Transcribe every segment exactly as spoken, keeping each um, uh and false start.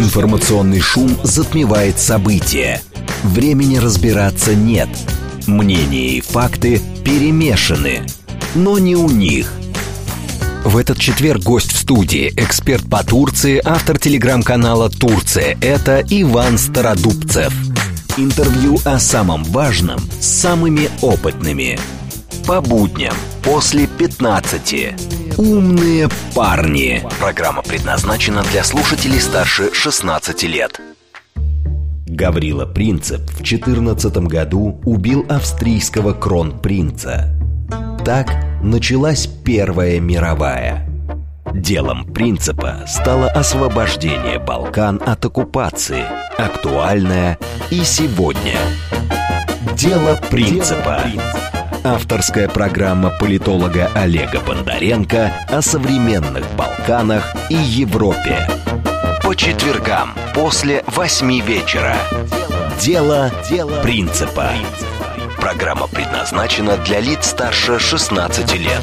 Информационный шум затмевает события. Времени разбираться нет. Мнения и факты перемешаны. Но не у них. В этот четверг гость в студии, эксперт по Турции, автор телеграм-канала «Турция. Это» Иван Стародубцев. Интервью о самом важном с самыми опытными. По будням после пятнадцати. Умные парни. Программа предназначена для слушателей старше шестнадцати лет. Гаврила Принцип в четырнадцатом году убил австрийского кронпринца. Так началась Первая мировая. Делом Принципа стало освобождение Балкан от оккупации, актуальное и сегодня. Дело Принципа. Авторская программа политолога Олега Бондаренко о современных Балканах и Европе. По четвергам после восьми вечера. Дело Принципа. Программа предназначена для лиц старше шестнадцати лет.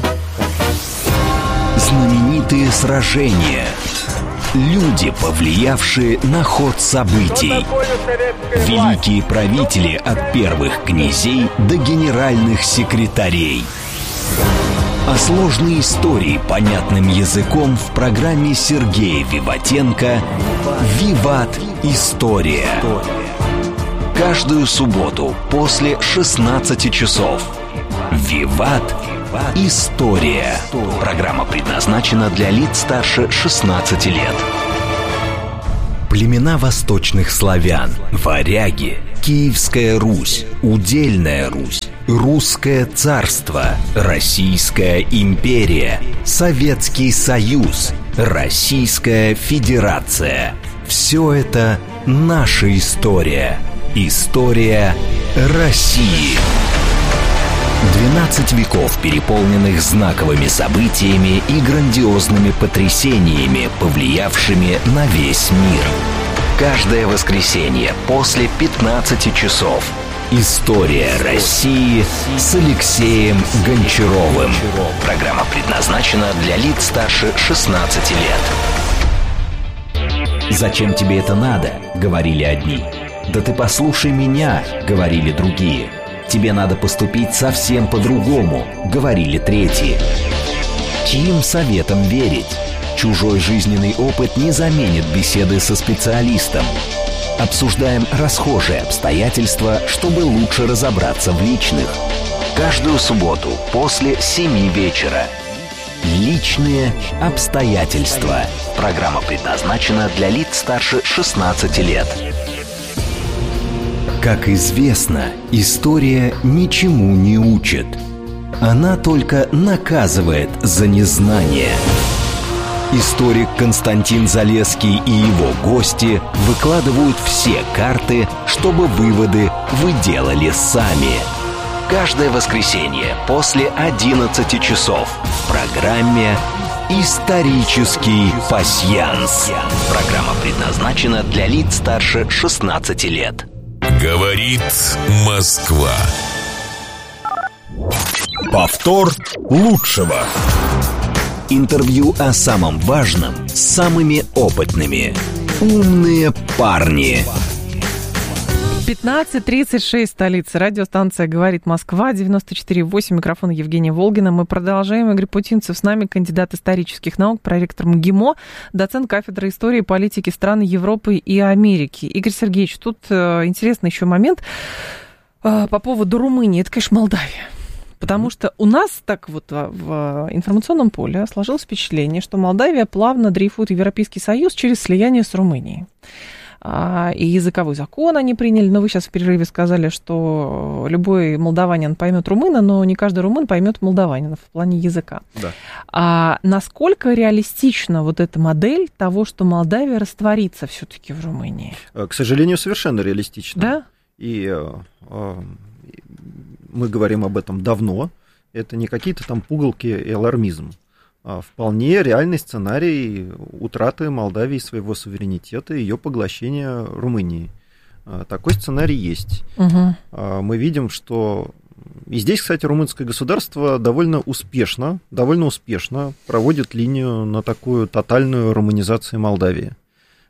Знаменитые сражения. Люди, повлиявшие на ход событий. Великие правители от первых князей до генеральных секретарей. О сложной истории понятным языком в программе Сергея Виватенко «Виват. История». Каждую субботу после шестнадцати часов. «Виват. История». Программа предназначена для лиц старше шестнадцати лет. Племена восточных славян, варяги, Киевская Русь, Удельная Русь, Русское царство, Российская империя, Советский Союз, Российская Федерация. Все это наша история. История России. двенадцать веков, переполненных знаковыми событиями и грандиозными потрясениями, повлиявшими на весь мир. Каждое воскресенье после пятнадцати часов. История России с Алексеем Гончаровым. Программа предназначена для лиц старше шестнадцати лет. «Зачем тебе это надо?» — говорили одни. «Да ты послушай меня!» — говорили другие. «Тебе надо поступить совсем по-другому», — говорили третьи. Чьим советам верить? Чужой жизненный опыт не заменит беседы со специалистом. Обсуждаем расхожие обстоятельства, чтобы лучше разобраться в личных. Каждую субботу после семи вечера. Личные обстоятельства. Программа предназначена для лиц старше шестнадцати лет. Как известно, история ничему не учит. Она только наказывает за незнание. Историк Константин Залесский и его гости выкладывают все карты, чтобы выводы вы делали сами. Каждое воскресенье после одиннадцати часов в программе «Исторический пасьянс». Программа предназначена для лиц старше шестнадцати лет. Говорит Москва. Повтор лучшего. Интервью о самом важном с самыми опытными. Умные парни. пятнадцать тридцать шесть, столица. Радиостанция «Говорит Москва», девяносто четыре восемь, микрофон Евгения Волгина. Мы продолжаем. Игорь Путинцев с нами, кандидат исторических наук, проректор МГИМО, доцент кафедры истории и политики стран Европы и Америки. Игорь Сергеевич, тут э, интересный еще момент э, по поводу Румынии. Это, конечно, Молдавия. Потому что у нас так вот в информационном поле сложилось впечатление, что Молдавия плавно дрейфует в Европейский Союз через слияние с Румынией. И языковой закон они приняли, но вы сейчас в перерыве сказали, что любой молдаванин поймет румына, но не каждый румын поймет молдаванина в плане языка. Да. А насколько реалистична вот эта модель того, что Молдавия растворится все-таки в Румынии? К сожалению, совершенно реалистично. Да? И э, мы говорим об этом давно. Это не какие-то там пугалки и алармизм. Вполне реальный сценарий утраты Молдавии своего суверенитета и ее поглощения Румынии. Такой сценарий есть. Угу. Мы видим, что... И здесь, кстати, румынское государство довольно успешно, довольно успешно проводит линию на такую тотальную румынизацию Молдавии.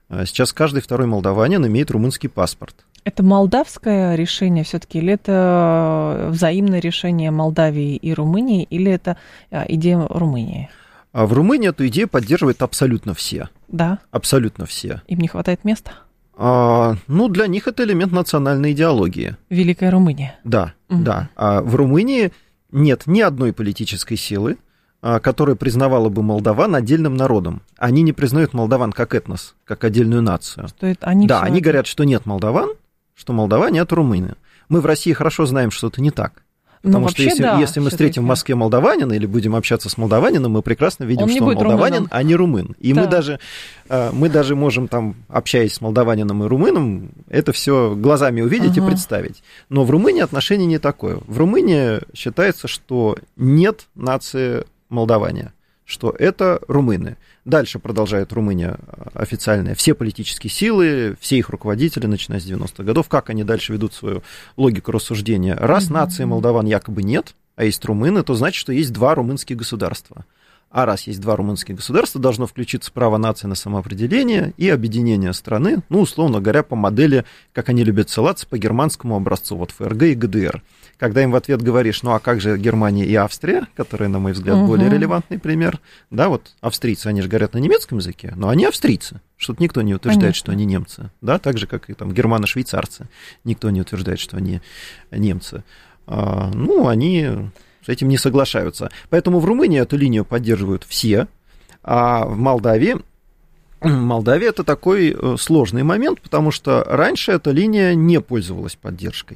Сейчас каждый второй молдаванин имеет румынский паспорт. Это молдавское решение все-таки, или это взаимное решение Молдавии и Румынии, или это идея Румынии? А в Румынии эту идею поддерживают абсолютно все. Да? Абсолютно все. Им не хватает места? А, ну, для них это элемент национальной идеологии. Великая Румыния. Да, угу. да. А в Румынии нет ни одной политической силы, которая признавала бы молдаван отдельным народом. Они не признают молдаван как этнос, как отдельную нацию. Что это, они да, они это... говорят, что нет молдаван, что молдаване — это румыны. Мы в России хорошо знаем, что это не так. Потому ну, что если, да, если мы встретим в Москве молдаванина или будем общаться с молдаванином, мы прекрасно видим, он что он молдаванин, румыном. А не румын. И да. мы, даже, мы даже можем, там, общаясь с молдаванином и румыном, это все глазами увидеть ага. и представить. Но в Румынии отношение не такое. В Румынии считается, что нет нации молдаване, что это румыны. Дальше продолжает Румыния официальная. Все политические силы, все их руководители, начиная с девяностых годов, как они дальше ведут свою логику рассуждения. Раз mm-hmm. нации молдаван якобы нет, а есть румыны, то значит, что есть два румынских государства. А раз есть два румынских государства, должно включиться право нации на самоопределение и объединение страны, ну, условно говоря, по модели, как они любят ссылаться, по германскому образцу, вот ФРГ и ГДР. Когда им в ответ говоришь, ну а как же Германия и Австрия, которые, на мой взгляд, угу. более релевантный пример, да, вот австрийцы, они же говорят на немецком языке, но они австрийцы, что-то никто не утверждает, Конечно. Что они немцы, да, так же, как и там германо-швейцарцы, никто не утверждает, что они немцы. А, ну, они с этим не соглашаются. Поэтому в Румынии эту линию поддерживают все, а в Молдавии Молдавия — это такой сложный момент, потому что раньше эта линия не пользовалась поддержкой.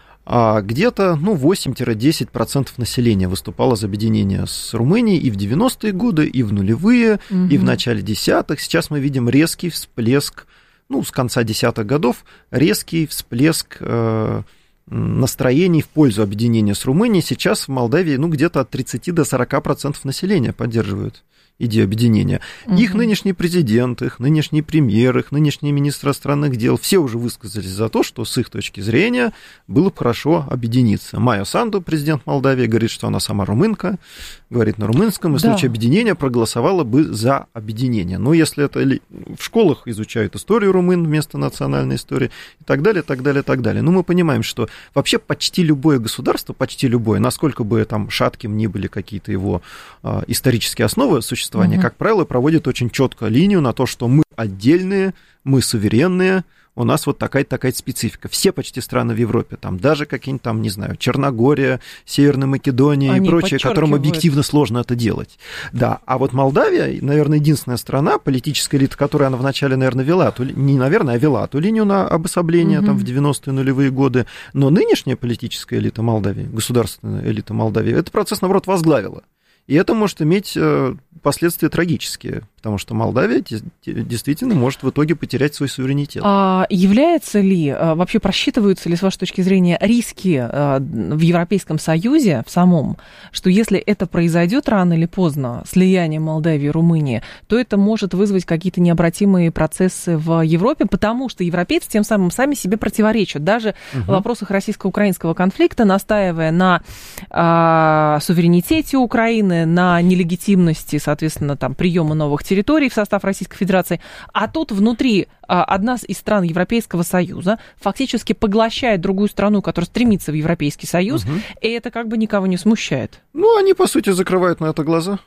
А где-то ну, восемь-десять процентов населения выступало за объединение с Румынией и в девяностые годы, и в нулевые, угу. и в начале десятых. Сейчас мы видим резкий всплеск, ну, с конца десятых годов, резкий всплеск э, настроений в пользу объединения с Румынией. Сейчас в Молдавии ну, где-то от тридцати до сорока процентов населения поддерживают идею объединения. Угу. Их нынешний президент, их нынешний премьер, их нынешний министр иностранных дел, все уже высказались за то, что с их точки зрения было бы хорошо объединиться. Майя Санду, президент Молдавии, говорит, что она сама румынка, говорит на румынском, и в да. случае объединения проголосовала бы за объединение. Но если это в школах изучают историю румын вместо национальной истории и так далее, так далее, так далее. Но мы понимаем, что вообще почти любое государство, почти любое, насколько бы там шатким ни были какие-то его а, исторические основы существования, Uh-huh. как правило, проводит очень четко линию на то, что мы отдельные, мы суверенные, у нас вот такая-то такая специфика. Все почти страны в Европе, там даже какие-нибудь там, не знаю, Черногория, Северная Македония Они и прочее, которым объективно сложно это делать. Да, а вот Молдавия, наверное, единственная страна, политическая элита, которую она вначале, наверное, вела, ту, не, наверное, а вела ту линию на обособление uh-huh. там в девяностые нулевые годы, но нынешняя политическая элита Молдавии, государственная элита Молдавии, этот процесс, наоборот, возглавила. И это может иметь последствия трагические, потому что Молдавия действительно может в итоге потерять свой суверенитет. А является ли, вообще просчитываются ли, с вашей точки зрения, риски в Европейском Союзе, в самом, что если это произойдет рано или поздно, слияние Молдавии и Румынии, то это может вызвать какие-то необратимые процессы в Европе, потому что европейцы тем самым сами себе противоречат. Даже угу. в вопросах российско-украинского конфликта, настаивая на а, суверенитете Украины, на нелегитимности, соответственно, там, приема новых территорий в состав Российской Федерации, а тут внутри а, одна из стран Европейского Союза фактически поглощает другую страну, которая стремится в Европейский Союз, угу. и это как бы никого не смущает. Ну, они, по сути, закрывают на это глаза.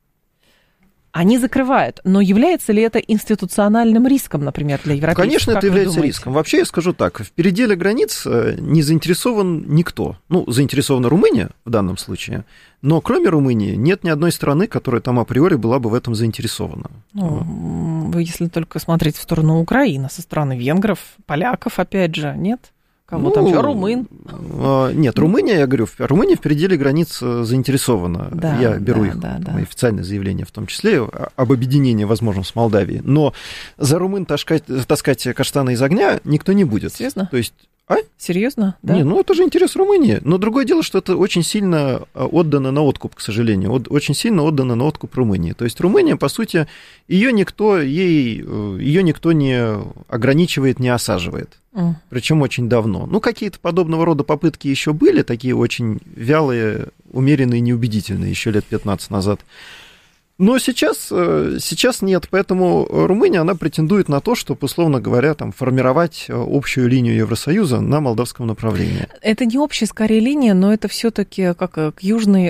Они закрывают, но является ли это институциональным риском, например, для европейцев? Конечно, это является риском. Вообще, я скажу так, в переделе границ не заинтересован никто. Ну, заинтересована Румыния в данном случае, но кроме Румынии нет ни одной страны, которая там априори была бы в этом заинтересована. Ну, вы если только смотреть в сторону Украины, со стороны венгров, поляков, опять же, нет? Кого ну, там еще? Румын? Нет, Румыния, я говорю, Румыния в переделе границ заинтересована. Да, я беру да, их да, да. официальное заявление, в том числе, об объединении, возможно, с Молдавией. Но за румын таскать, таскать каштаны из огня никто не будет. Серьезно? То есть... А? Серьезно? Да? Не, ну это же интерес Румынии. Но другое дело, что это очень сильно отдано на откуп, к сожалению. Очень сильно отдано на откуп Румынии. То есть Румыния, по сути, ее никто, ей, ее никто не ограничивает, не осаживает. Mm. Причем очень давно. Ну, какие-то подобного рода попытки еще были, такие очень вялые, умеренные, неубедительные, еще лет пятнадцать назад. Но сейчас, сейчас нет, поэтому Румыния, она претендует на то, чтобы, условно говоря, там, формировать общую линию Евросоюза на молдавском направлении. Это не общая, скорее, линия, но это все-таки как к южной,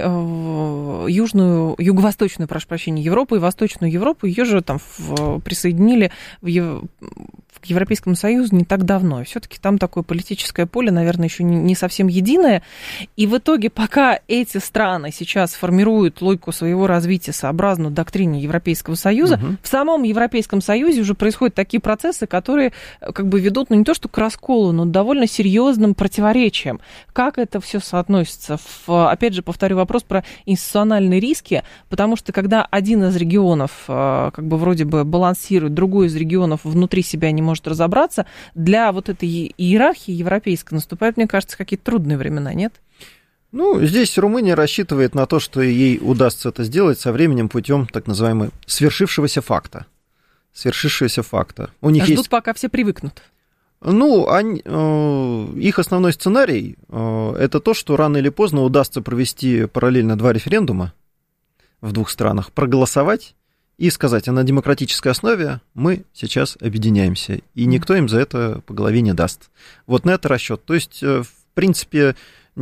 южную, юго-восточную, прошу прощения, Европу и Восточную Европу, ее же там присоединили в Ев... к Европейскому Союзу не так давно. Все-таки там такое политическое поле, наверное, еще не совсем единое. И в итоге, пока эти страны сейчас формируют логику своего развития сообразно доктрине Европейского Союза, угу. в самом Европейском Союзе уже происходят такие процессы, которые как бы ведут, ну, не то что к расколу, но довольно серьезным противоречиям. Как это все соотносится? В, опять же, повторю вопрос про институциональные риски, потому что когда один из регионов как бы вроде бы балансирует, другой из регионов внутри себя не может разобраться, для вот этой иерархии европейской наступают, мне кажется, какие-то трудные времена, нет? Ну, здесь Румыния рассчитывает на то, что ей удастся это сделать со временем путем так называемого свершившегося факта. Свершившегося факта. У них а ждут, есть... пока все привыкнут. Ну, они, э, их основной сценарий э, это то, что рано или поздно удастся провести параллельно два референдума в двух странах, проголосовать и сказать, а на демократической основе мы сейчас объединяемся, и никто им за это по голове не даст. Вот на это расчет. То есть, в принципе,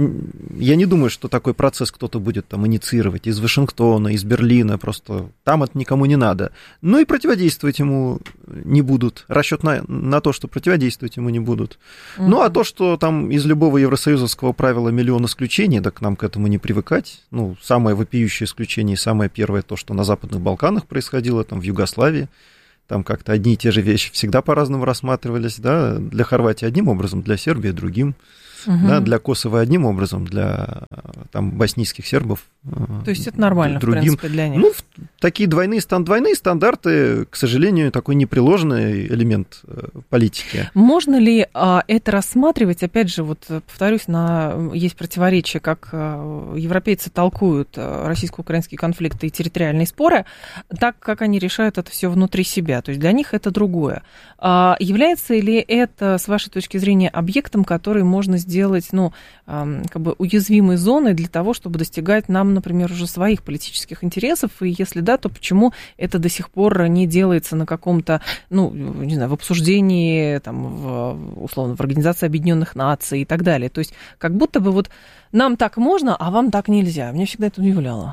я не думаю, что такой процесс кто-то будет там инициировать из Вашингтона, из Берлина, просто там это никому не надо. Ну и противодействовать ему не будут. Расчет на, на то, что противодействовать ему не будут. Mm-hmm. Ну а то, что там из любого евросоюзовского правила миллион исключений, так нам к этому не привыкать. Ну, самое вопиющее исключение, самое первое, то, что на Западных Балканах происходило, там в Югославии. Там как-то одни и те же вещи всегда по-разному рассматривались, да, для Хорватии одним образом, для Сербии другим. Угу. Да, для Косово одним образом, для там, боснийских сербов то есть это нормально, другим. В принципе, для них? Ну, такие двойные, двойные стандарты, к сожалению, такой непреложный элемент политики. Можно ли а, это рассматривать, опять же, вот повторюсь, на, есть противоречия, как а, европейцы толкуют а, российско-украинские конфликты и территориальные споры, так, как они решают это все внутри себя, то есть для них это другое. А, является ли это, с вашей точки зрения, объектом, который можно сделать, ну, а, как бы уязвимой зоной для того, чтобы достигать нам, например, уже своих политических интересов, и если да, то почему это до сих пор не делается на каком-то, ну, не знаю, в обсуждении, там, в, условно, в Организации Объединенных Наций и так далее. То есть как будто бы вот нам так можно, а вам так нельзя. Меня всегда это удивляло.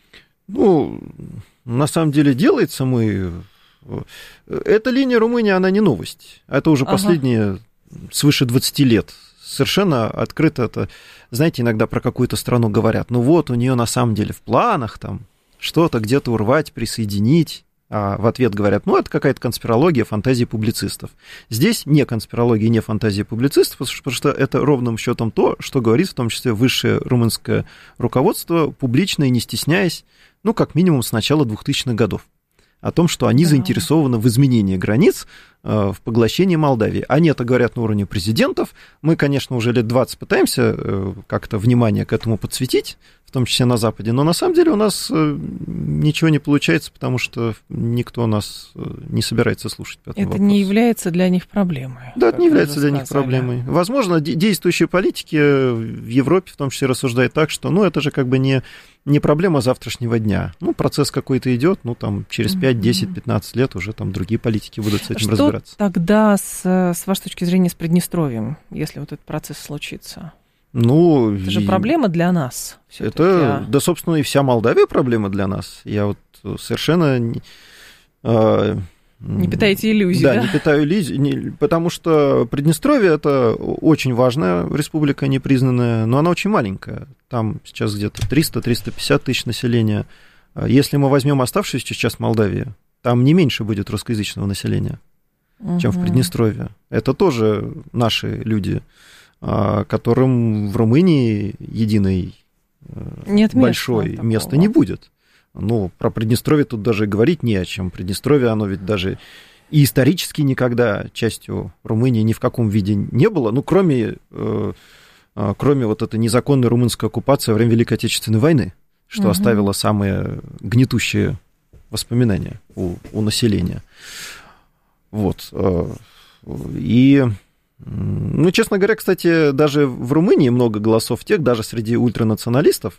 Ну, на самом деле делается мы... Эта линия Румынии, она не новость. Это уже ага. последние свыше двадцати лет. Совершенно открыто это, знаете, иногда про какую-то страну говорят, ну вот, у нее на самом деле в планах там что-то где-то урвать, присоединить, а в ответ говорят, ну, это какая-то конспирология, фантазии публицистов. Здесь не конспирология, не фантазия публицистов, потому что это ровным счетом то, что говорит в том числе высшее румынское руководство, публично и не стесняясь, ну, как минимум с начала двухтысячных годов, о том, что они да. заинтересованы в изменении границ, в поглощении Молдавии. Они это говорят на уровне президентов. Мы, конечно, уже лет двадцать пытаемся как-то внимание к этому подсветить, в том числе на Западе, но на самом деле у нас ничего не получается, потому что никто нас не собирается слушать по этому Это вопросу. Не является для них проблемой. Да, это не является для них проблемой. Возможно, действующие политики в Европе в том числе рассуждают так, что, ну, это же как бы не, не проблема завтрашнего дня. Ну, процесс какой-то идет, ну, там, через пять, десять, пятнадцать лет уже там другие политики будут с этим что разбираться. Тогда, с, с вашей точки зрения, с Приднестровьем, если вот этот процесс случится? Ну, это же проблема для нас. Это, да, собственно, и вся Молдавия проблема для нас. Я вот совершенно... Не, э, не питаете иллюзий, да? Да, не питаю иллюзий, потому что Приднестровье – это очень важная республика, непризнанная, но она очень маленькая. Там сейчас где-то триста - триста пятьдесят тысяч населения. Если мы возьмем оставшуюся сейчас Молдавию, там не меньше будет русскоязычного населения, угу. чем в Приднестровье. Это тоже наши люди, которым в Румынии единой Нет большой места, места не будет. Ну, про Приднестровье тут даже говорить не о чем. Приднестровье, оно ведь даже и исторически никогда частью Румынии ни в каком виде не было, ну, кроме, кроме вот этой незаконной румынской оккупации во время Великой Отечественной войны, что угу. оставило самые гнетущие воспоминания у, у населения. Вот. И... Ну, честно говоря, кстати, даже в Румынии много голосов тех, даже среди ультранационалистов,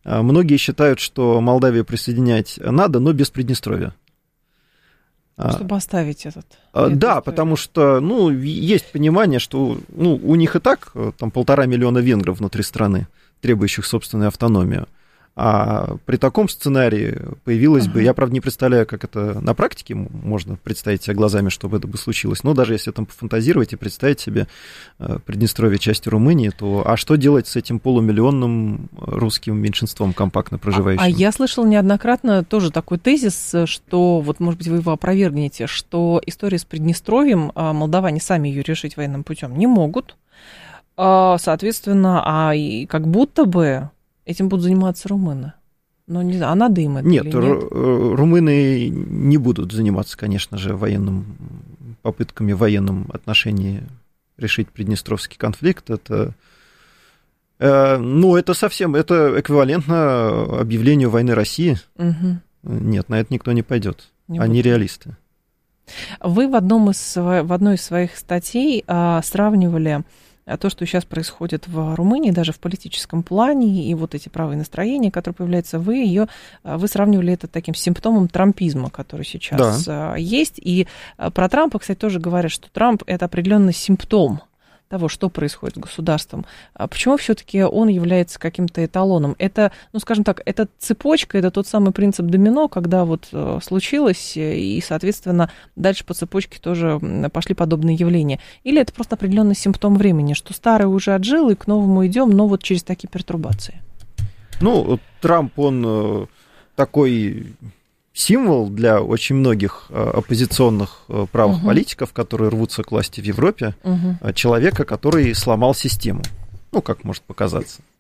Многие считают, что Молдавию присоединять надо, но без Приднестровья. Чтобы оставить этот... Да, потому что, ну, есть понимание, что ну, у них и так там полтора миллиона венгров внутри страны, требующих собственную автономию. А при таком сценарии появилось uh-huh. бы, я, правда, не представляю, как это на практике можно представить себе глазами, чтобы это бы случилось, но даже если там пофантазировать и представить себе Приднестровье частью Румынии, то а что делать с этим полумиллионным русским меньшинством, компактно проживающим? А, а я слышала неоднократно тоже такой тезис, что, вот, может быть, вы его опровергнете, что история с Приднестровьем, молдаване сами ее решить военным путем не могут, соответственно, а и как будто бы этим будут заниматься румыны. Но не знаю, а надо им это нет, или нет? Ру- румыны не будут заниматься, конечно же, военным, попытками в военном отношении решить приднестровский конфликт. Это, э, ну, это совсем, это эквивалентно объявлению войны России. Угу. Нет, на это никто не пойдет. Не Они будут. реалисты. Вы в, одном из, в одной из своих статей а, сравнивали то, что сейчас происходит в Румынии, даже в политическом плане, и вот эти правые настроения, которые появляются, вы ее, вы сравнивали это таким симптомом трампизма, который сейчас да. есть. И про Трампа, кстати, тоже говорят, что Трамп – это определенный симптом того, что происходит с государством. Почему все-таки он является каким-то эталоном? Это, ну, скажем так, это цепочка, это тот самый принцип домино, когда вот случилось, и, соответственно, дальше по цепочке тоже пошли подобные явления. Или это просто определенный симптом времени, что старый уже отжил, и к новому идем, но вот через такие пертурбации. Ну, Трамп, он такой символ для очень многих оппозиционных правых угу. политиков, которые рвутся к власти в Европе, угу. человека, который сломал систему. Ну, как может показаться.